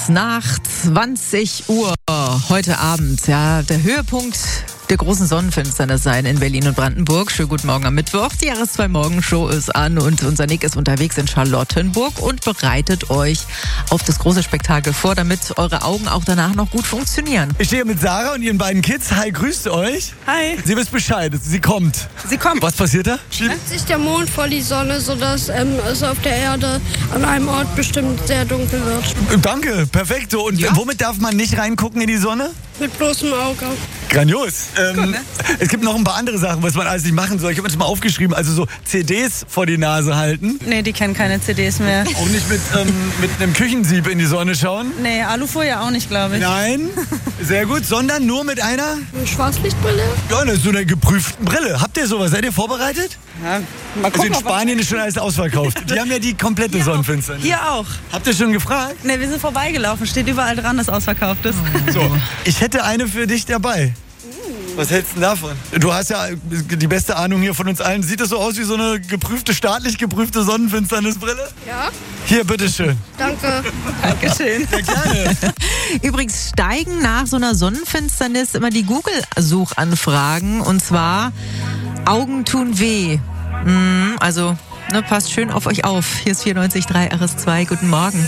nach 20 Uhr heute Abend. Ja, der Höhepunkt der großen Sonnenfinsternis sein in Berlin und Brandenburg. Schönen guten Morgen am Mittwoch. Die Jahres2-Morgen-Show ist an und unser Nick ist unterwegs in Charlottenburg und bereitet euch auf das große Spektakel vor, damit eure Augen auch danach noch gut funktionieren. Ich stehe hier mit Sarah und ihren beiden Kids. Hi, grüßt euch. Hi. Sie wisst Bescheid, sie kommt. Sie kommt. Was passiert da? Schiebt sich der Mond vor die Sonne, sodass es auf der Erde an einem Ort bestimmt sehr dunkel wird. Danke, perfekto. Und womit darf man nicht reingucken in die Sonne? Mit bloßem Auge. Grandios. Cool, ne? Es gibt noch ein paar andere Sachen, was man alles nicht machen soll. Ich habe uns mal aufgeschrieben, also so CDs vor die Nase halten. Nee, die kennen keine CDs mehr. Auch nicht mit einem Küchensieb in die Sonne schauen. Nee, Alufolie auch nicht, glaube ich. Nein, sehr gut, sondern nur mit einer, Eine Schwarzlichtbrille? ja, so einer geprüften Brille. Habt ihr sowas? Seid ihr vorbereitet? Ja, mal Also gucken, in Spanien ist schon alles ausverkauft. Die haben ja die komplette Sonnenfinsternis. Hier auch. Habt ihr schon gefragt? Nee, wir sind vorbeigelaufen. Steht überall dran, dass ausverkauft ist. So, ich hätte eine für dich dabei. Was hältst du denn davon? Du hast ja die beste Ahnung hier von uns allen. Sieht das so aus wie so eine staatlich geprüfte Sonnenfinsternisbrille? Ja. Hier, bitteschön. Danke. Dankeschön. Ja, gerne. Übrigens steigen nach so einer Sonnenfinsternis immer die Google-Suchanfragen und zwar Augen tun weh. Also passt schön auf euch auf. Hier ist 94.3 RS2. Guten Morgen.